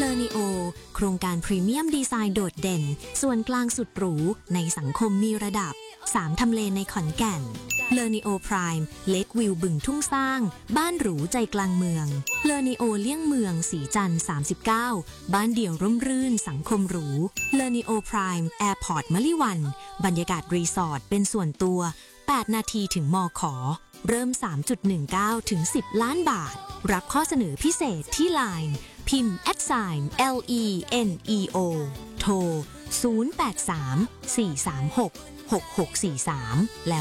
เลอนิโอโครงการพรีเมียมดีไซน์โดดเด่นส่วนกลางสุดหรูในสังคมมีระดับ3ทำเลในขอนแก่นเลอนิโอไพรม์เลควิวบึงทุ่งสร้างบ้านหรูใจกลางเมืองเลอนิโอเลี่ยงเมืองสีจันทร์39บ้านเดี่ยวร่มรื่นสังคมหรูเลอนิโอไพรม์แอร์พอร์ตมะลิวันบรรยากาศรีสอร์ทเป็นส่วนตัว8นาทีถึงมข.เริ่ม 3.19 ถึง 10 ล้านบาทรับข้อเสนอพิเศษที่ LINE พิมพ์ @LENEO โทร 083 436 6643 แล้ว